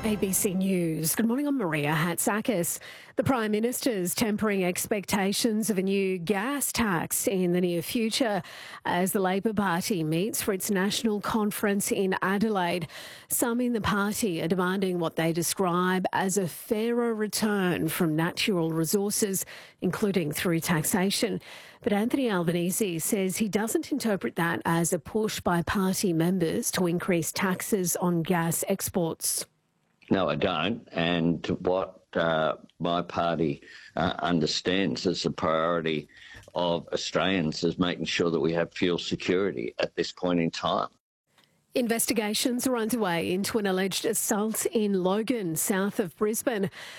ABC News. Good morning, I'm Maria Hatzakis. The Prime Minister's tempering expectations of a new gas tax in the near future as the Labor Party meets for its national conference in Adelaide. Some in the party are demanding what they describe as a fairer return from natural resources, including through taxation. But Anthony Albanese says he doesn't interpret that as a push by party members to increase taxes on gas exports. No, I don't. And what my party understands as the priority of Australians is making sure that we have fuel security at this point in time. Investigations are underway into an alleged assault in Logan, south of Brisbane.